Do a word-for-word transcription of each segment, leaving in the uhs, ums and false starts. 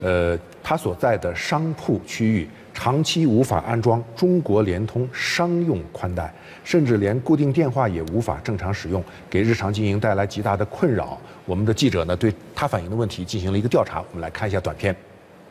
呃，它所在的商铺区域长期无法安装中国联通商用宽带，甚至连固定电话也无法正常使用，给日常经营带来极大的困扰。我们的记者呢，对他反映的问题进行了一个调查，我们来看一下短片。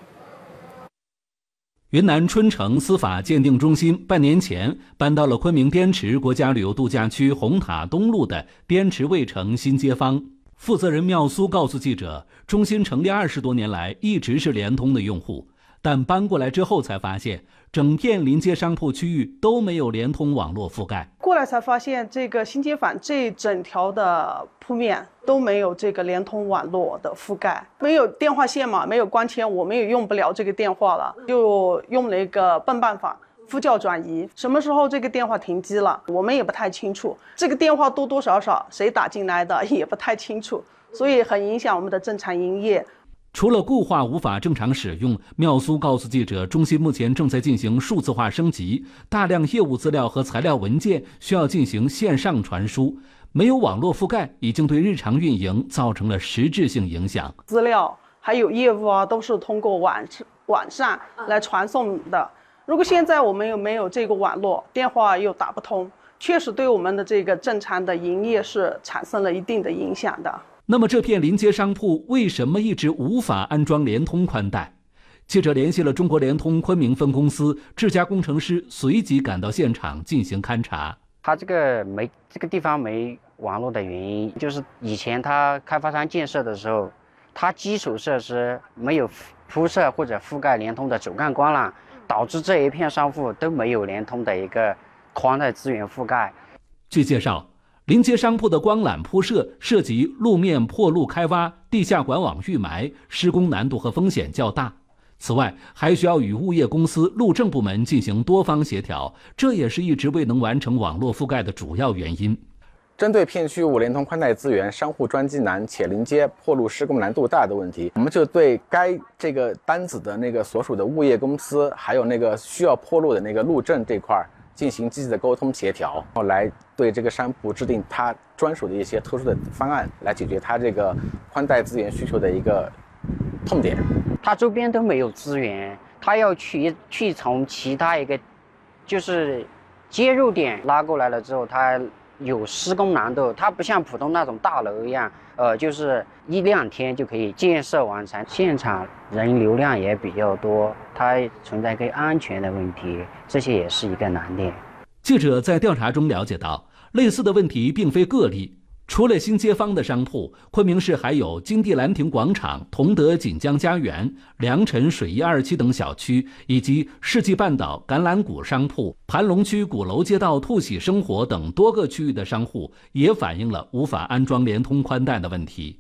云南春城司法鉴定中心半年前搬到了昆明滇池国家旅游度假区红塔东路的滇池卫城新街坊。负责人妙苏告诉记者，中心成立二十多年来一直是联通的用户，但搬过来之后才发现，整片临街商铺区域都没有联通网络覆盖。 过来才发现，这个新街坊这整条的铺面都没有这个联通网络的覆盖，没有电话线嘛，没有光纤，我们也用不了这个电话了，就用了一个笨办法。呼叫转移，什么时候这个电话停机了，我们也不太清楚。这个电话多多少少谁打进来的也不太清楚，所以很影响我们的正常营业。 除了固话无法正常使用，妙苏告诉记者，中心目前正在进行数字化升级，大量业务资料和材料文件需要进行线上传输，没有网络覆盖已经对日常运营造成了实质性影响。 资料还有业务啊，都是通过网网上来传送的。如果现在我们又没有这个网络，电话又打不通，确实对我们的这个正常的营业是产生了一定的影响的。 那么这片临街商铺为什么一直无法安装联通宽带？记者联系了中国联通昆明分公司，智家工程师随即赶到现场进行勘查。 它这个没这个地方没网络的原因，就是以前它开发商建设的时候，它基础设施没有铺设或者覆盖联通的主干光缆，导致这一片商铺都没有联通的一个宽带资源覆盖。 据介绍，临街商铺的光缆铺设涉及路面破路开挖、地下管网预埋，施工难度和风险较大。此外，还需要与物业公司、路政部门进行多方协调，这也是一直未能完成网络覆盖的主要原因。 针对片区无联通宽带资源、商户专机难且临街破路施工难度大的问题，我们就对该这个单子的那个所属的物业公司，还有那个需要破路的那个路政这块进行积极的沟通协调，然后来对这个商铺制定它专属的一些特殊的方案，来解决它这个宽带资源需求的一个痛点。 它周边都没有资源，它要去去从其他一个就是接入点拉过来了之后，它有施工难度，它不像普通那种大楼一样，呃，就是一两天就可以建设完成。现场人流量也比较多，它存在一个安全的问题，这些也是一个难点。 记者在调查中了解到，类似的问题并非个例。除了新街坊的商铺，昆明市还有金地兰亭广场、同德锦江家园、良辰水一二期等小区，以及世纪半岛橄榄谷商铺、盘龙区鼓楼街道兔喜生活等多个区域的商户，也反映了无法安装联通宽带的问题。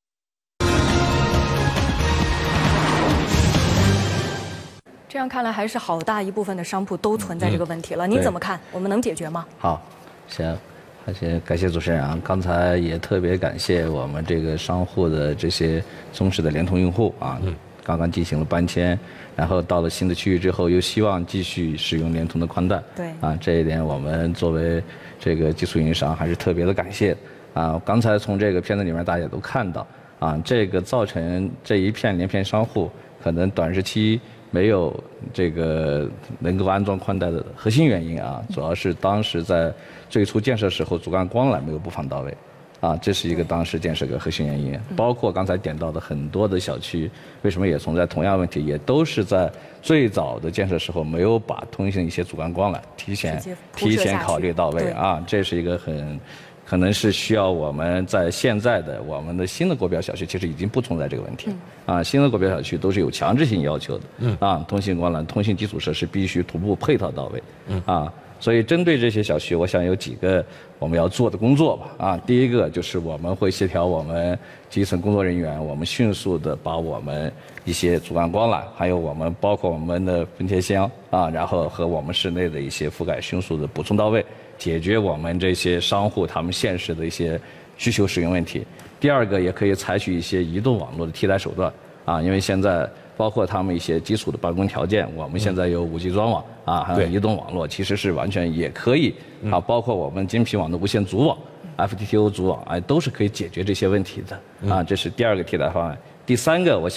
这样看来，还是好大一部分的商铺都存在这个问题了。嗯、您怎么看？我们能解决吗？ 好，行。而且感谢主持人啊，刚才也特别感谢我们这个商户的这些忠实的联通用户啊，嗯、刚刚进行了搬迁，然后到了新的区域之后，又希望继续使用联通的宽带， 对啊，这一点我们作为这个技术运营商还是特别的感谢啊。刚才从这个片子里面大家都看到啊，这个造成这一片连片商户可能短时期没有这个能够安装宽带的核心原因啊，主要是当时在最初建设时候主干光缆没有布放到位，啊，这是一个当时建设的核心原因。包括刚才点到的很多的小区，为什么也存在同样问题，也都是在最早的建设时候没有把通信一些主干光缆提前提前考虑到位啊，这是一个很。可能是需要我们在现在的我们的新的国标小区，其实已经不存在这个问题。嗯、啊，新的国标小区都是有强制性要求的。嗯。啊，通信光缆、通信基础设施必须同步配套到位。嗯。啊，所以针对这些小区，我想有几个我们要做的工作吧。啊，第一个就是我们会协调我们基层工作人员，我们迅速的把我们一些主干光缆，还有我们包括我们的分贴箱啊，然后和我们室内的一些覆盖迅速的补充到位。解决我们这些商户他们现实的一些需求使用问题。第二个，也可以采取一些移动网络的替代手段啊，因为现在包括他们一些基础的办公条件，我们现在有 五 G 专网啊，还有移动网络，其实是完全也可以啊，包括我们精品网的无线组网、F T T O 组网，哎，都是可以解决这些问题的啊。这是第二个替代方案。第三个，我想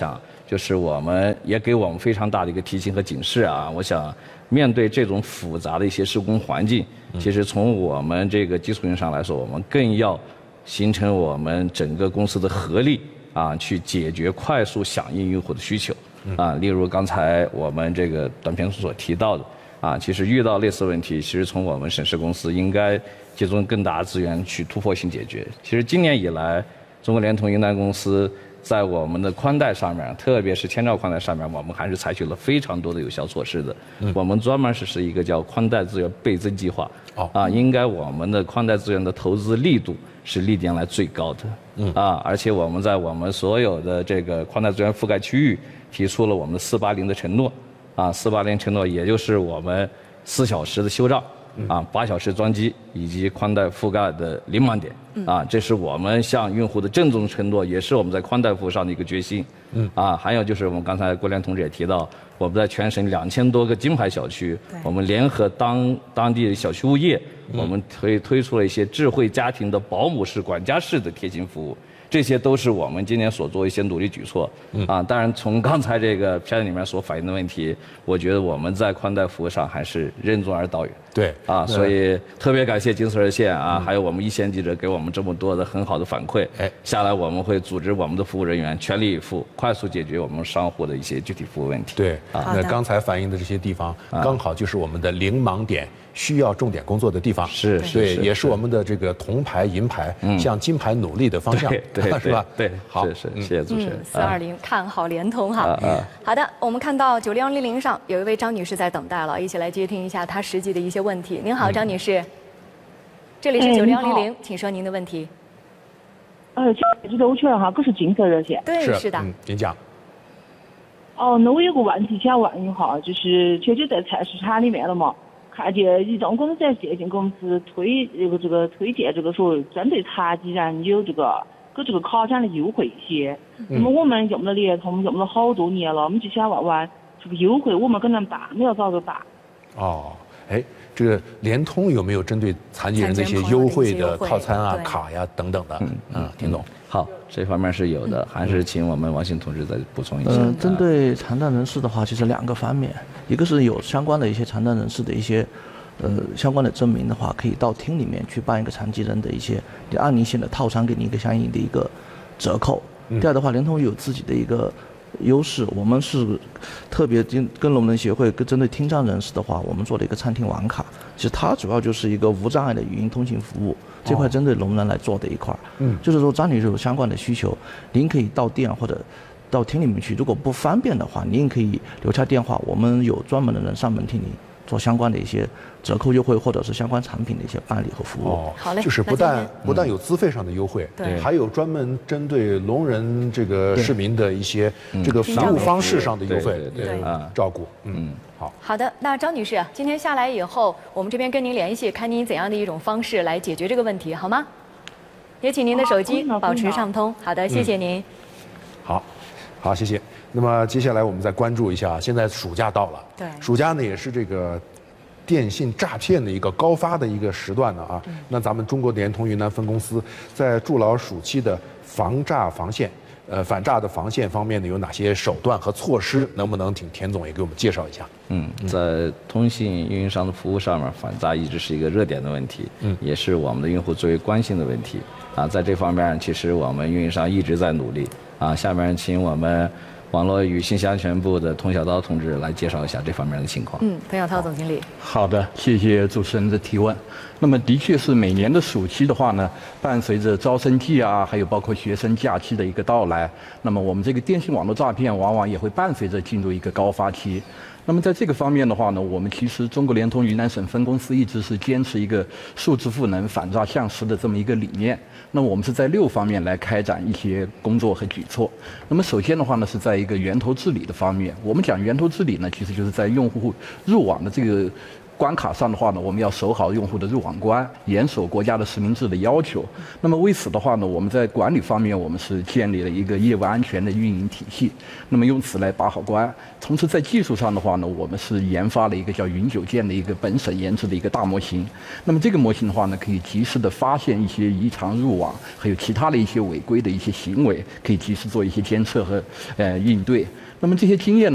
就是我们也给我们非常大的一个提醒和警示啊。我想面对这种复杂的一些施工环境，其实从我们这个技术运营商来说，我们更要形成我们整个公司的合力啊，去解决快速响应用户的需求啊。例如刚才我们这个短片所提到的啊，其实遇到类似问题，其实从我们省市公司应该集中更大的资源去突破性解决。其实今年以来，中国联通云南公司在我们的宽带上面，特别是千兆宽带上面，我们还是采取了非常多的有效措施的。嗯、我们专门实施一个叫宽带资源倍增计划。哦、啊，应该我们的宽带资源的投资力度是历年来最高的。嗯啊，而且我们在我们所有的这个宽带资源覆盖区域提出了我们的四八零的承诺。啊，四八零承诺也就是我们四小时的修照。啊，八小时装机以及宽带覆盖的零盲点，啊，这是我们向用户的郑重承诺，也是我们在宽带服务上的一个决心。嗯，啊，还有就是我们刚才郭连同志也提到，我们在全省两千多个金牌小区，我们联合当当地的小区物业，我们推推出了一些智慧家庭的保姆式、管家式的贴心服务。这些都是我们今年所做的一些努力举措。嗯、啊，当然从刚才这个片子里面所反映的问题，我觉得我们在宽带服务上还是任重而道远。 对， 啊，所以特别感谢金丝热线啊，嗯、还有我们一线记者给我们这么多的很好的反馈。哎，下来我们会组织我们的服务人员全力以赴，快速解决我们商户的一些具体服务问题。 对，啊，那刚才反映的这些地方，刚好就是我们的零盲点需要重点工作的地方。 是， 对，也是我们的这个铜牌、银牌向金牌努力的方向。 对， 是吧？ 对， 好， 是是，谢谢主持人。 四二零看好联通哈。好的，我们看到九零零零上有一位张女士在等待了，一起来接听一下她实际的一些问题。您好，张女士，这里是九零零零，请说您的问题。 呃，记得我确认哈，这是金色热线。 对，是的。 嗯，您讲。 哦，那我有个问题想问一下，就是前几在菜市场里面了嘛，看见一众公司在电信公司推这个这个推荐这个说针对残疾人有这个给这个卡奖的优惠一些。嗯、那么我们用了联通，用了好多年了，我们就想问问这个优惠我们可能办没有找着办？ 哦，哎，这个联通有没有针对残疾人的一些优惠的套餐啊、卡呀等等的？嗯嗯，田总。 好，这方面是有的，还是请我们王鑫同志再补充一下。 嗯、呃，针对残障人士的话，其实两个方面，一个是有相关的一些残障人士的一些，呃，相关的证明的话，可以到厅里面去办一个残疾人的一些按您选的套餐，给你一个相应的一个折扣。嗯、第二的话，联通有自己的一个优势，我们是特别跟跟聋人协会跟针对听障人士的话，我们做了一个畅听网卡，其实它主要就是一个无障碍的语音通信服务。这块针对聋人来做的一块，嗯，就是说张女士有相关的需求，您可以到店或者到厅里面去，如果不方便的话，您可以留下电话，我们有专门的人上门替你做相关的一些折扣优惠或者是相关产品的一些办理和服务。 哦， 好嘞， 就是不但不但有资费上的优惠，对，还有专门针对聋人这个市民的一些这个服务方式上的优惠， 对啊，照顾，嗯。好好的，那张女士，今天下来以后，我们这边跟您联系，看您怎样的一种方式来解决这个问题，好吗？也请您的手机保持畅通。好的，谢谢您。 嗯、好，好，谢谢。那么接下来我们再关注一下，现在暑假到了， 对， 暑假呢也是这个电信诈骗的一个高发的一个时段呢啊。嗯、那咱们中国联通云南分公司在筑牢暑期的防诈防线。呃，反诈的防线方面呢，有哪些手段和措施？能不能请田总也给我们介绍一下？ 嗯，在通信运营商的服务上面，反诈一直是一个热点的问题，嗯，也是我们的用户最为关心的问题。啊，在这方面，其实我们运营商一直在努力。啊，下面请我们网络与信息安全部的童小涛同志来介绍一下这方面的情况。 嗯，童小涛总经理。 好的，谢谢主持人的提问。那么的确是每年的暑期的话呢，伴随着招生季啊，还有包括学生假期的一个到来，那么我们这个电信网络诈骗往往也会伴随着进入一个高发期。那么在这个方面的话呢，我们其实中国联通云南省分公司一直是坚持一个数字赋能、反诈向实的这么一个理念。那么我们是在六方面来开展一些工作和举措。那么首先的话呢，是在一个源头治理的方面。我们讲源头治理呢，其实就是在用户入网的这个关卡上的话呢，我们要守好用户的入网关，严守国家的实名制的要求。那么为此的话呢，我们在管理方面，我们是建立了一个业务安全的运营体系，那么用此来把好关。同时在技术上的话呢，我们是研发了一个叫云九件的一个本省研制的一个大模型。那么这个模型的话呢，可以及时的发现一些异常入网，还有其他的一些违规的一些行为，可以及时做一些监测和呃应对。那么这些经验呢？